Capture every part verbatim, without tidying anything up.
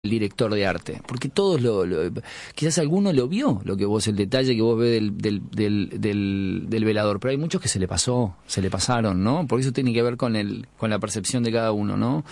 el director de arte, porque todos lo, lo quizás alguno lo vio, lo que vos, el detalle que vos ves del, del, del, del, del velador, pero hay muchos que se le pasó, se le pasaron, ¿no? Porque eso tiene que ver con el, con la percepción de cada uno, ¿no?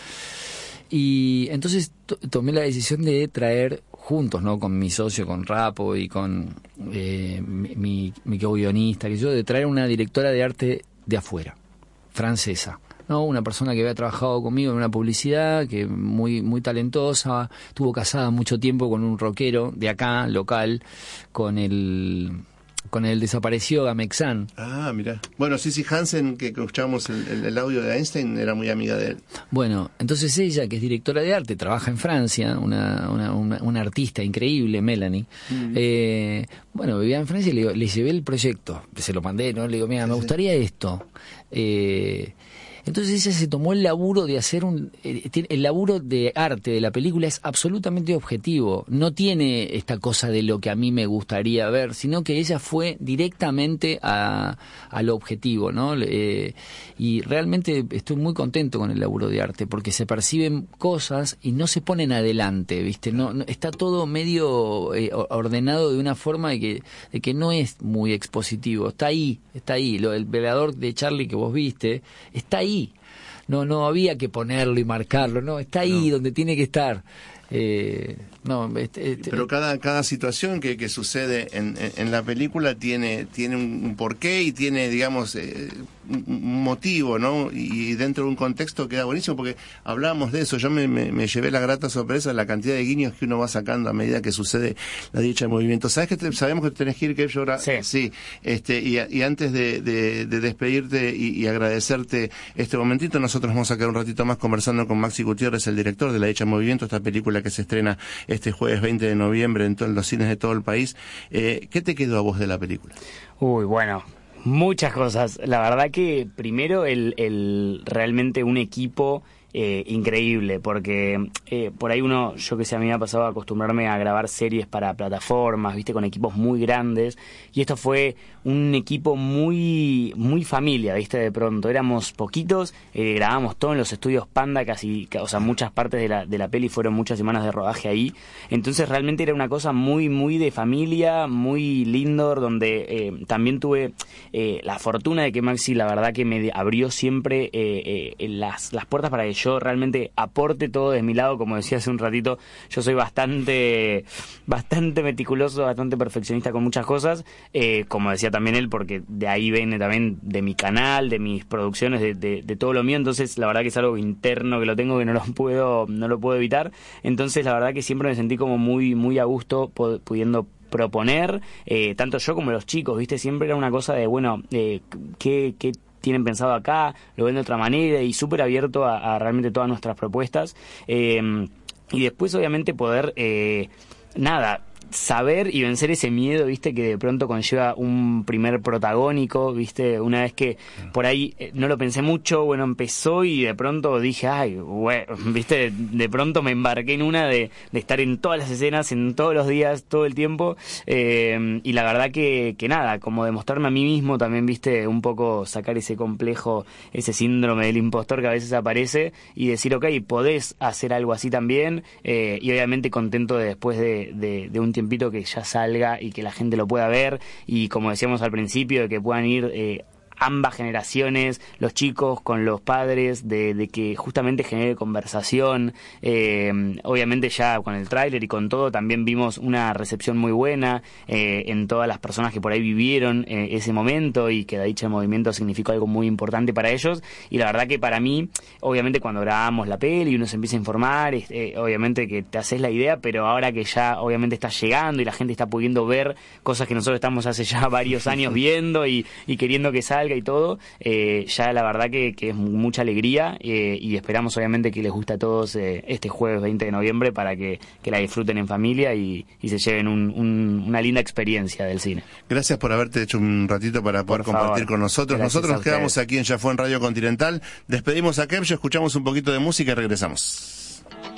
Y entonces to- tomé la decisión de traer juntos, ¿no? Con mi socio, con Rapo y con eh, mi, mi, mi co-guionista, que yo, de traer una directora de arte de afuera, francesa. No, una persona que había trabajado conmigo en una publicidad, que muy muy talentosa, estuvo casada mucho tiempo con un rockero de acá, local, con el con el desaparecido Gamexan. Ah, mira. Bueno, Sissi Hansen, que escuchábamos el, el, el audio de Einstein, era muy amiga de él. Bueno, entonces ella, que es directora de arte, trabaja en Francia, una una, una, una artista increíble, Melanie. Mm. Eh, bueno, vivía en Francia y le, le llevé el proyecto, se lo mandé, ¿no? Le digo, mira, me gustaría esto. Eh... Entonces ella se tomó el laburo de hacer un... El laburo de arte de la película es absolutamente objetivo. No tiene esta cosa de lo que a mí me gustaría ver, sino que ella fue directamente a, a lo objetivo, ¿no? Eh, y realmente estoy muy contento con el laburo de arte, porque se perciben cosas y no se ponen adelante, ¿viste? No, no está todo medio eh, ordenado de una forma de que, de que no es muy expositivo. Está ahí, está ahí. Lo del velador de Charlie que vos viste, está ahí. No, no había que ponerlo y marcarlo, no, está ahí no. donde tiene que estar. Eh, no, este, este, pero cada cada situación que, que sucede en, en, en la película tiene tiene un, un porqué y tiene, digamos, eh, un motivo, ¿no? Y dentro de un contexto queda buenísimo, porque hablábamos de eso. Yo me, me, me llevé la grata sorpresa de la cantidad de guiños que uno va sacando a medida que sucede la dicha de movimiento. ¿Sabes que te, sabemos que tenés que ir, que ahora sí, sí este y, y antes de, de, de despedirte y, y agradecerte este momentito, nosotros vamos a quedar un ratito más conversando con Maxi Gutiérrez, el director de La dicha de movimiento, esta película que se estrena este jueves veinte de noviembre en todos los cines de todo el país. Eh, ¿Qué te quedó a vos de la película? Uy, bueno, muchas cosas. La verdad que primero el, el realmente un equipo eh, increíble, porque eh, por ahí uno, yo que sé, a mí me ha pasado a acostumbrarme a grabar series para plataformas, viste, con equipos muy grandes, y esto fue un equipo muy muy familia, viste, de pronto éramos poquitos, eh, grabamos todo en los estudios Panda, casi, o sea, muchas partes de la, de la peli fueron muchas semanas de rodaje ahí, entonces realmente era una cosa muy muy de familia, muy lindo, donde eh, también tuve eh, la fortuna de que Maxi, la verdad que me abrió siempre eh, eh, las, las puertas para que yo realmente aporte todo de mi lado. Como decía hace un ratito, yo soy bastante bastante meticuloso, bastante perfeccionista con muchas cosas, eh, como decía también él, porque de ahí viene también de mi canal, de mis producciones, de, de, de todo lo mío. Entonces la verdad que es algo interno que lo tengo, que no lo puedo no lo puedo evitar. Entonces la verdad que siempre me sentí como muy muy a gusto pudiendo proponer, eh, tanto yo como los chicos, viste, siempre era una cosa de, bueno, eh, qué, qué tienen pensado acá, lo ven de otra manera, y súper abierto a, a realmente todas nuestras propuestas, eh, y después obviamente poder eh, nada, saber y vencer ese miedo, viste, que de pronto conlleva un primer protagónico, viste, una vez que por ahí eh, no lo pensé mucho, bueno, empezó y de pronto dije, ay, bueno, viste, de pronto me embarqué en una de, de estar en todas las escenas, en todos los días, todo el tiempo, eh, y la verdad que, que nada, como demostrarme a mí mismo también, viste, un poco sacar ese complejo, ese síndrome del impostor que a veces aparece, y decir, ok, podés hacer algo así también, eh, y obviamente contento de después de, de, de un tiempo tiempito que ya salga y que la gente lo pueda ver, y como decíamos al principio, de que puedan ir eh, ambas generaciones, los chicos con los padres, de, de que justamente genere conversación. Eh, obviamente ya con el tráiler y con todo también vimos una recepción muy buena eh, en todas las personas que por ahí vivieron eh, ese momento, y que la dicha de movimiento significó algo muy importante para ellos. Y la verdad que para mí, obviamente cuando grabamos la peli y uno se empieza a informar, eh, obviamente que te haces la idea, pero ahora que ya obviamente está llegando y la gente está pudiendo ver cosas que nosotros estamos hace ya varios años viendo y, y queriendo que salga y todo, eh, ya la verdad que, que es mucha alegría, eh, y esperamos obviamente que les guste a todos eh, este jueves veinte de noviembre para que, que la disfruten en familia y, y se lleven un, un, una linda experiencia del cine. Gracias por haberte hecho un ratito para poder por compartir con nosotros. Gracias. Nosotros nos quedamos aquí en Ya Fue en Radio Continental, despedimos a Kevin, escuchamos un poquito de música y regresamos.